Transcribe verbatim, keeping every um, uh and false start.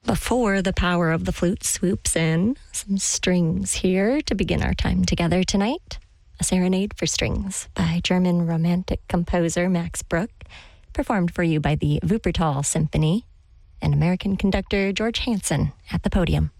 Before the power of the flute swoops in, some strings here to begin our time together tonight. A Serenade for Strings by German Romantic composer Max Bruch, performed for you by the Wuppertal Symphony and American conductor George Hansen at the podium.